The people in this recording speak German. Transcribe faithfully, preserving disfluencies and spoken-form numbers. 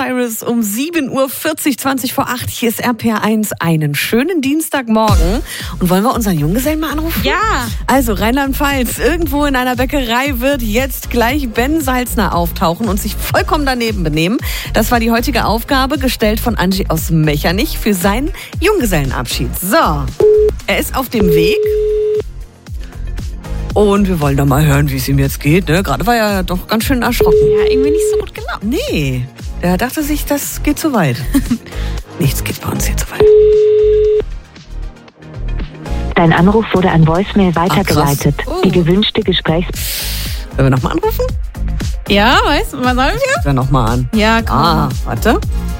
Cyrus um sieben Uhr vierzig, zwanzig vor acht. Hier ist R P R eins. Einen schönen Dienstagmorgen. Und wollen wir unseren Junggesellen mal anrufen? Ja. Also Rheinland-Pfalz, irgendwo in einer Bäckerei wird jetzt gleich Ben Salzner auftauchen und sich vollkommen daneben benehmen. Das war die heutige Aufgabe, gestellt von Angie aus Mechernich für seinen Junggesellenabschied. So, er ist auf dem Weg. Und wir wollen doch mal hören, wie es ihm jetzt geht. Ne? Gerade war er doch ganz schön erschrocken. Ja, irgendwie nicht so gut gelaunt. Nee, er dachte sich, das geht zu weit. Nichts geht bei uns hier zu weit. Dein Anruf wurde an Voicemail weitergeleitet. Ach, krass. Oh. Die gewünschte Gesprächs... Wollen wir nochmal anrufen? Ja, weißt du, was soll ich? Rufen wir nochmal an. Ja, komm. Ah, warte.